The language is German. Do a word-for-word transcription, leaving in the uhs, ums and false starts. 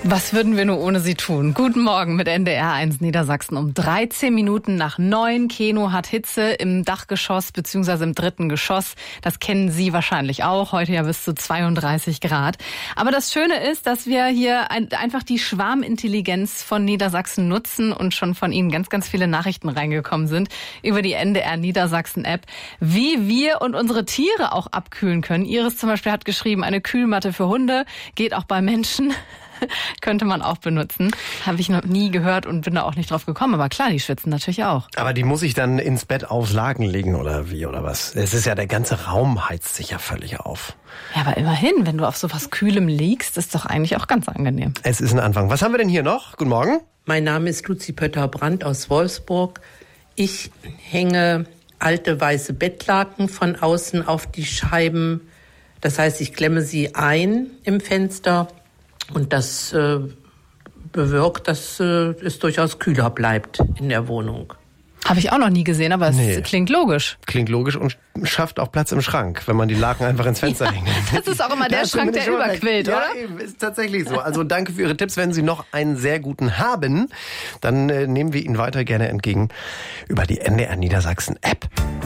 Was würden wir nur ohne sie tun? Guten Morgen mit N D R eins Niedersachsen um dreizehn Minuten nach neun. Keno hat Hitze im Dachgeschoss bzw. im dritten Geschoss. Das kennen Sie wahrscheinlich auch. Heute ja bis zu zweiunddreißig Grad. Aber das Schöne ist, dass wir hier ein, einfach die Schwarmintelligenz von Niedersachsen nutzen und schon von Ihnen ganz, ganz viele Nachrichten reingekommen sind über die N D R Niedersachsen App, wie wir und unsere Tiere auch abkühlen können. Iris zum Beispiel hat geschrieben, eine Kühlmatte für Hunde geht auch bei Menschen. Könnte man auch benutzen. Habe ich noch nie gehört und bin da auch nicht drauf gekommen. Aber klar, die schwitzen natürlich auch. Aber die muss ich dann ins Bett aufs Laken legen oder wie oder was? Es ist ja, der ganze Raum heizt sich ja völlig auf. Ja, aber immerhin, wenn du auf sowas Kühlem liegst, ist doch eigentlich auch ganz angenehm. Es ist ein Anfang. Was haben wir denn hier noch? Guten Morgen. Mein Name ist Luzi Pötter-Brandt aus Wolfsburg. Ich hänge alte weiße Bettlaken von außen auf die Scheiben. Das heißt, ich klemme sie ein im Fenster. Und das äh, bewirkt, dass äh, es durchaus kühler bleibt in der Wohnung. Habe ich auch noch nie gesehen, aber es Nee. klingt logisch. Klingt logisch und schafft auch Platz im Schrank, wenn man die Laken einfach ins Fenster Ja, hängt. das ist auch immer der Das Schrank, bin ich der schon überquillt, weg. oder? Ja, eben, ist tatsächlich so. Also danke für Ihre Tipps. Wenn Sie noch einen sehr guten haben, dann äh, nehmen wir ihn weiter gerne entgegen über die N D R Niedersachsen App.